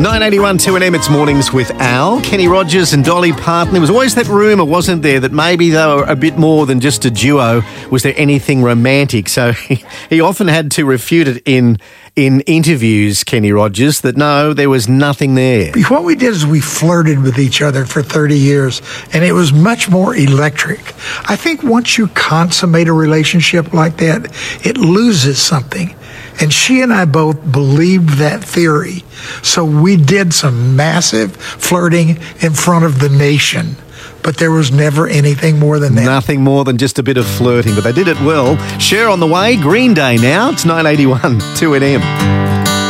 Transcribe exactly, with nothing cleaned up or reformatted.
nine eighty-one two N M, it's Mornings with Al. Kenny Rogers and Dolly Parton. There was always that rumour, wasn't there, that maybe they were a bit more than just a duo. Was there anything romantic? So he, he often had to refute it in in interviews, Kenny Rogers, that no, there was nothing there. What we did is we flirted with each other for thirty years, and it was much more electric. I think once you consummate a relationship like that, it loses something. And she and I both believed that theory. So we did some massive flirting in front of the nation. But there was never anything more than that. Nothing more than just a bit of flirting, but they did it well. Cher on the way, Green Day now. It's nine eighty-one two N M.